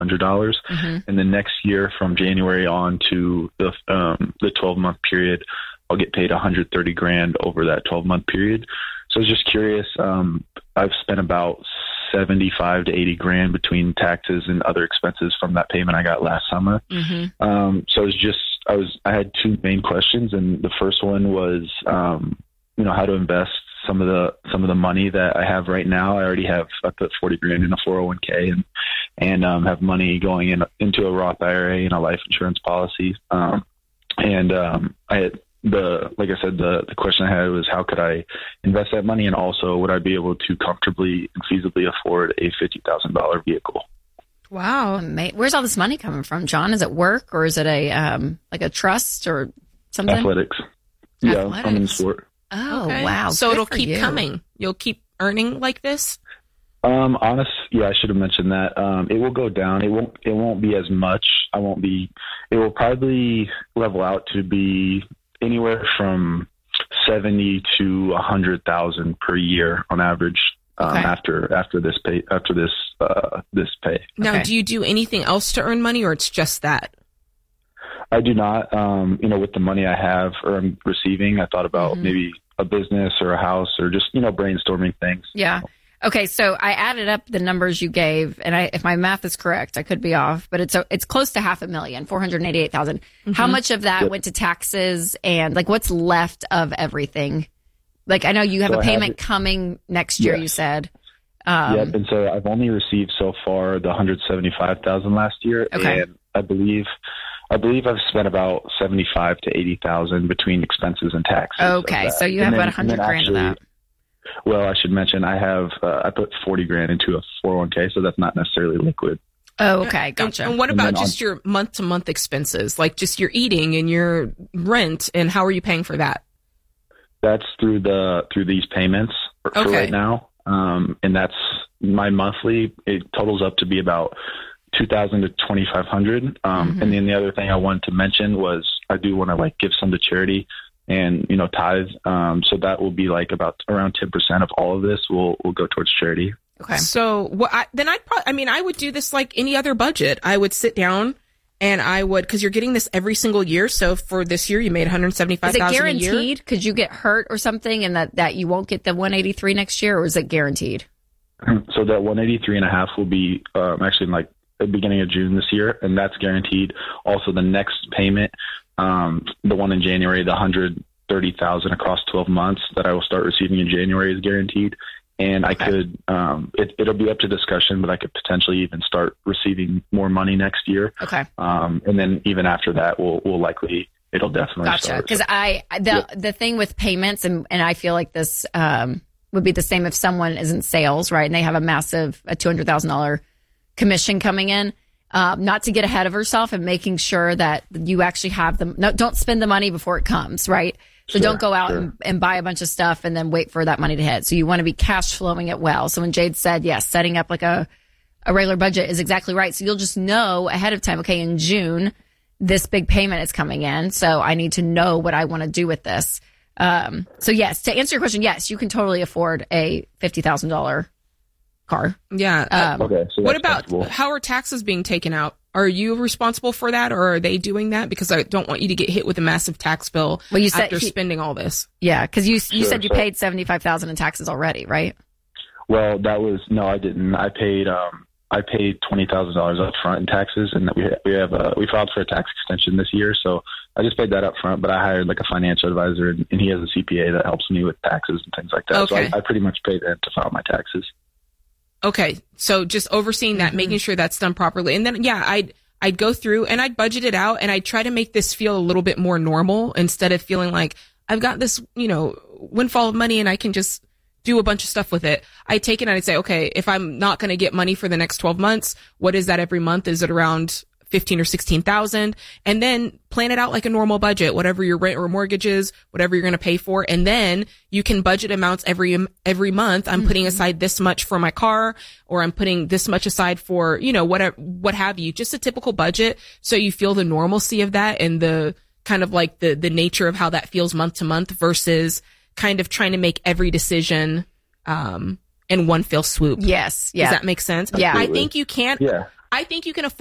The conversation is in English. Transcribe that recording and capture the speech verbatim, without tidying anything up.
hundred dollars. Mm-hmm. And then next year from January on to the um, the twelve month period, I'll get paid one hundred thirty grand over that twelve month period. So I was just curious. Um, I've spent about seventy-five to eighty grand between taxes and other expenses from that payment I got last summer. Mm-hmm. Um, so it was just, I was, I had two main questions. And the first one was, um, you know, how to invest some of the, some of the money that I have right now. I already have, I put forty grand in a four oh one k and, and, um, have money going in into a Roth I R A and a life insurance policy. Um, and, um, I had, The like I said, the, the question I had was how could I invest that money, and also would I be able to comfortably and feasibly afford a fifty thousand dollars vehicle? Wow, where's all this money coming from, John? Is it work or is it a um, like a trust or something? Athletics. Athletics. Yeah, I'm in sport. Oh okay. wow! So Good it'll for keep you. coming. You'll keep earning like this. Um, honest, yeah, I should have mentioned that. Um, it will go down. It won't. It won't be as much. I won't be. It will probably level out to be anywhere from seventy to a hundred thousand per year on average. Um, Okay. after after this pay after this uh, this pay. Now, Okay. do you do anything else to earn money, or it's just that? I do not. Um, you know, with the money I have or I'm receiving, I thought about Mhm. maybe a business or a house or just, you know, brainstorming things. Yeah. Okay, so I added up the numbers you gave, and I, if my math is correct, I could be off, but it's a, it's close to half a million, four hundred eighty-eight thousand. Mm-hmm. How much of that Yep. went to taxes, and like what's left of everything? Like I know you have So a I have payment it- coming next year. Yes. You said. Um, Yep. And so I've only received so far the one hundred seventy-five thousand last year, Okay. and I believe I believe I've spent about seventy-five to eighty thousand between expenses and taxes. of Okay, that. so you And have then- about a hundred and then grand of actually- that. Well, I should mention I have uh, I put forty grand into a four oh one k, so that's not necessarily liquid. Oh, okay, And- gotcha. And, what And about then just your month to month expenses, like just your eating and your rent, and how are you paying for that? That's through the through these payments for, for Okay. right now, um, and that's my monthly. It totals up to be about two thousand to twenty five hundred. Um, Mhm. And then the other thing I wanted to mention was I do want to like give some to charity and you know tithe. Um, so that will be like about around ten percent of all of this will will go towards charity. Okay. So what? I, then I'd probably. I mean, I would do this like any other budget. I would sit down and I would, because you're getting this every single year. So for this year, you made one hundred seventy-five Is it thousand a year. guaranteed? Could you get hurt or something, and that that you won't get the one eighty-three next year, or is it guaranteed? So that one eighty-three and a half will be um, actually in like the beginning of June this year, and that's guaranteed. Also, the next payment, um, the one in January, the one hundred thirty thousand across twelve months that I will start receiving in January is guaranteed. And I Okay. could, um, it, it'll be up to discussion, but I could potentially even start receiving more money next year. Okay. Um, and then even after that, we'll, we'll likely, it'll definitely Gotcha. start. Because I the Yeah. the thing with payments, and and I feel like this um, would be the same if someone is in sales, right? And they have a massive a two hundred thousand dollar commission coming in. Um, not to get ahead of herself and making sure that you actually have them. No, don't spend the money before it comes, right? So Sure, don't go out sure. and, and buy a bunch of stuff and then wait for that money to hit. So you want to be cash flowing it well. So when Jade said, yes, setting up like a, a regular budget is exactly right. So you'll just know ahead of time, okay, in June, this big payment is coming in. So I need to know what I want to do with this. Um, so yes, to answer your question, yes, you can totally afford a fifty thousand dollars car. Yeah. Uh, Um, Okay. So what that's about possible. how are taxes being taken out? Are you responsible for that, or are they doing that? Because I don't want you to get hit with a massive tax bill Well, you said after he- spending all this. Yeah. Cause you, you Sure, said you so- paid seventy-five thousand in taxes already, right? Well, that was no, I didn't. I paid um, I paid twenty thousand dollars up front in taxes, and we we have a, we filed for a tax extension this year, so I just paid that up front. But I hired like a financial advisor, and, and he has a C P A that helps me with taxes and things like that. Okay. So I, I pretty much paid them to file my taxes. Okay. So just overseeing that, Mm-hmm. making sure that's done properly. And then, yeah, I'd, I'd go through and I'd budget it out, and I'd try to make this feel a little bit more normal instead of feeling like I've got this, you know, windfall of money and I can just do a bunch of stuff with it. I take it and I'd say, okay, if I'm not going to get money for the next twelve months, what is that every month? Is it around fifteen or sixteen thousand? And then plan it out like a normal budget, whatever your rent or mortgage is, whatever you're going to pay for. And then you can budget amounts every, every month. I'm putting aside this much for my car, or I'm putting this much aside for, you know, whatever, what have you, just a typical budget. So you feel the normalcy of that and the kind of like the, the nature of how that feels month to month versus kind of trying to make every decision, um, in one fell swoop. Yes. Yeah. Does that make sense? Yeah. I think you can't. Yeah. I think you can afford